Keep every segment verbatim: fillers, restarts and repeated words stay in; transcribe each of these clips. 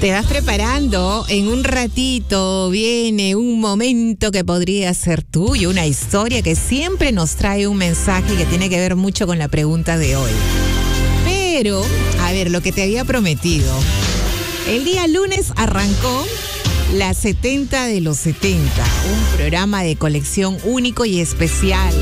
Te vas preparando, en un ratito viene un momento que podría ser tuyo, una historia que siempre nos trae un mensaje que tiene que ver mucho con la pregunta de hoy. Pero, a ver, lo que te había prometido. El día lunes arrancó la setenta de los setenta, un programa de colección único y especial,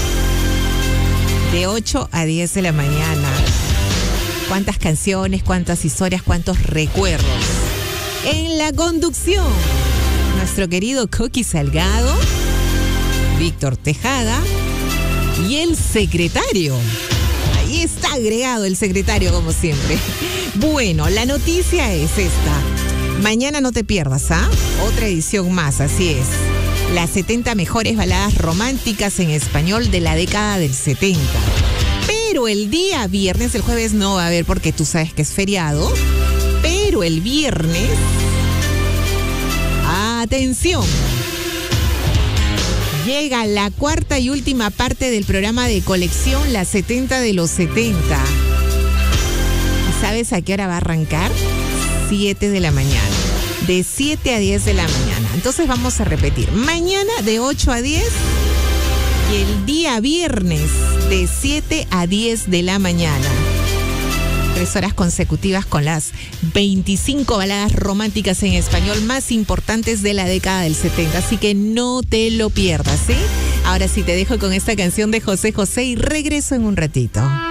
de ocho a diez de la mañana. Cuántas canciones, cuántas historias, cuántos recuerdos. En la conducción, nuestro querido Coqui Salgado, Víctor Tejada y el secretario. Ahí está agregado el secretario, como siempre. Bueno, la noticia es esta. Mañana no te pierdas, ¿ah? Otra edición más, así es. Las setenta mejores baladas románticas en español de la década del setenta. Pero el día viernes, el jueves no va a haber porque tú sabes que es feriado. Pero el viernes, atención, llega la cuarta y última parte del programa de colección, la setenta de los setenta. ¿Y sabes a qué hora va a arrancar? siete de la mañana. De siete a diez de la mañana. Entonces vamos a repetir. Mañana de ocho a diez y el día viernes de siete a diez de la mañana. Tres horas consecutivas con las veinticinco baladas románticas en español más importantes de la década del setenta. Así que no te lo pierdas, ¿sí? Ahora sí te dejo con esta canción de José José y regreso en un ratito.